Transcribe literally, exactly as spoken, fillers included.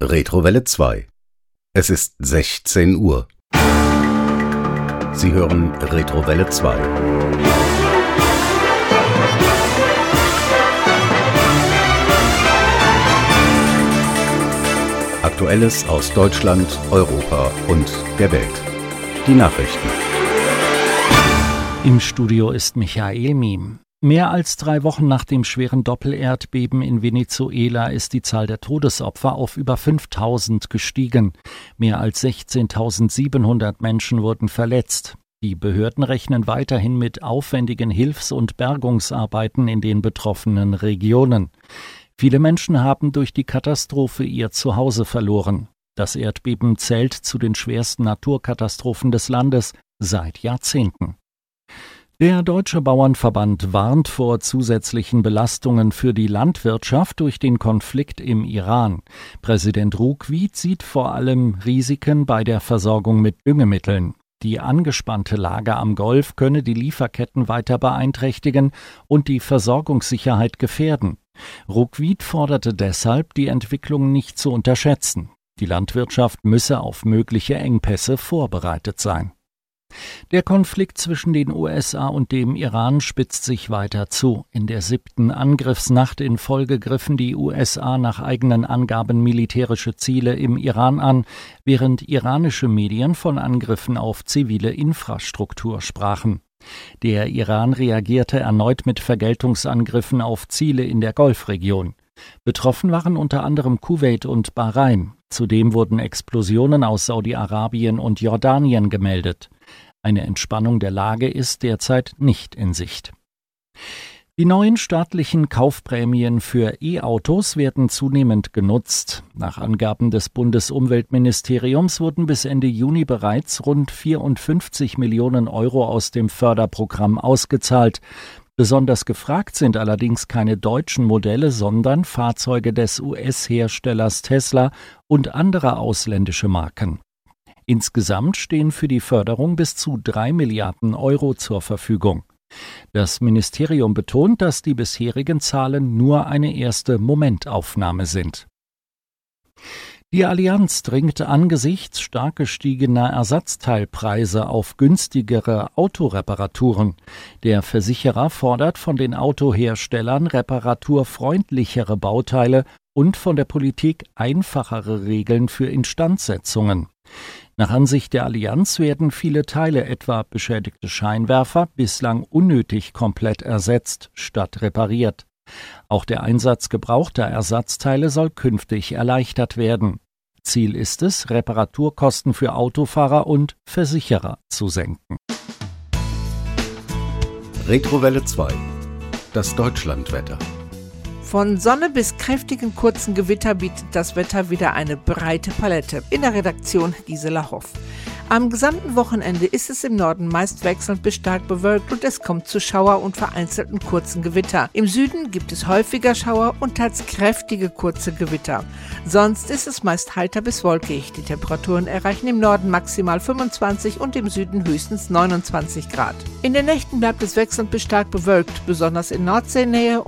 Retrowelle zwei. Es ist sechzehn Uhr. Sie hören Retrowelle zwei. Aktuelles aus Deutschland, Europa und der Welt. Die Nachrichten. Im Studio ist Michael Miem. Mehr als drei Wochen nach dem schweren Doppelerdbeben in Venezuela ist die Zahl der Todesopfer auf über fünftausend gestiegen. Mehr als sechzehntausendsiebenhundert Menschen wurden verletzt. Die Behörden rechnen weiterhin mit aufwendigen Hilfs- und Bergungsarbeiten in den betroffenen Regionen. Viele Menschen haben durch die Katastrophe ihr Zuhause verloren. Das Erdbeben zählt zu den schwersten Naturkatastrophen des Landes seit Jahrzehnten. Der Deutsche Bauernverband warnt vor zusätzlichen Belastungen für die Landwirtschaft durch den Konflikt im Iran. Präsident Ruckwied sieht vor allem Risiken bei der Versorgung mit Düngemitteln. Die angespannte Lage am Golf könne die Lieferketten weiter beeinträchtigen und die Versorgungssicherheit gefährden. Ruckwied forderte deshalb, die Entwicklung nicht zu unterschätzen. Die Landwirtschaft müsse auf mögliche Engpässe vorbereitet sein. Der Konflikt zwischen den U S A und dem Iran spitzt sich weiter zu. In der siebten Angriffsnacht in Folge griffen die U S A nach eigenen Angaben militärische Ziele im Iran an, während iranische Medien von Angriffen auf zivile Infrastruktur sprachen. Der Iran reagierte erneut mit Vergeltungsangriffen auf Ziele in der Golfregion. Betroffen waren unter anderem Kuwait und Bahrain. Zudem wurden Explosionen aus Saudi-Arabien und Jordanien gemeldet. Eine Entspannung der Lage ist derzeit nicht in Sicht. Die neuen staatlichen Kaufprämien für E-Autos werden zunehmend genutzt. Nach Angaben des Bundesumweltministeriums wurden bis Ende Juni bereits rund vierundfünfzig Millionen Euro aus dem Förderprogramm ausgezahlt. Besonders gefragt sind allerdings keine deutschen Modelle, sondern Fahrzeuge des U S-Herstellers Tesla und andere ausländische Marken. Insgesamt stehen für die Förderung bis zu drei Milliarden Euro zur Verfügung. Das Ministerium betont, dass die bisherigen Zahlen nur eine erste Momentaufnahme sind. Die Allianz dringt angesichts stark gestiegener Ersatzteilpreise auf günstigere Autoreparaturen. Der Versicherer fordert von den Autoherstellern reparaturfreundlichere Bauteile und von der Politik einfachere Regeln für Instandsetzungen. Nach Ansicht der Allianz werden viele Teile, etwa beschädigte Scheinwerfer, bislang unnötig komplett ersetzt statt repariert. Auch der Einsatz gebrauchter Ersatzteile soll künftig erleichtert werden. Ziel ist es, Reparaturkosten für Autofahrer und Versicherer zu senken. Retrowelle zwei. Das Deutschlandwetter. Von Sonne bis kräftigen kurzen Gewitter bietet das Wetter wieder eine breite Palette. In der Redaktion Gisela Hoff. Am gesamten Wochenende ist es im Norden meist wechselnd bis stark bewölkt und es kommt zu Schauer und vereinzelten kurzen Gewitter. Im Süden gibt es häufiger Schauer und teils kräftige kurze Gewitter. Sonst ist es meist heiter bis wolkig. Die Temperaturen erreichen im Norden maximal fünfundzwanzig und im Süden höchstens neunundzwanzig Grad. In den Nächten bleibt es wechselnd bis stark bewölkt, besonders in Nordseenähe